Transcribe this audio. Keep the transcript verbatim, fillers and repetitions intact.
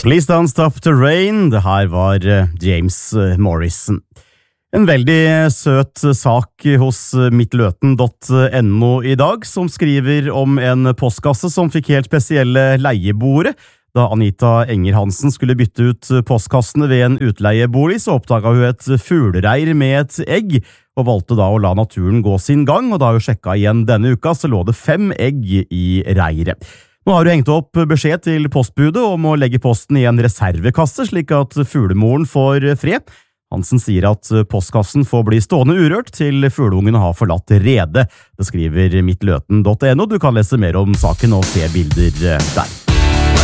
Please Don't Stop the Rain, det her var James Morrison. En veldig søt sak hos mittløten punktum no i dag, som skriver om en postkasse som fikk helt spesielle leieboere. Da Anita Enger Hansen skulle bytte ut postkassene ved en utleiebolig, så oppdaget hun et fuglereir med et egg, og valgte da å la naturen gå sin gang, og da hun sjekket igjen denne uka, så lå det fem egg i reiret. Nå har hun hengt opp beskjed til postbudet om å legge posten i en reservekasse, slik at fuglemoren får fred. Hansen sier at postkassen får bli stående urørt til fugleungene har forlatt redet. Det skriver mittløten punktum no. Du kan lese mer om saken og se bilder der.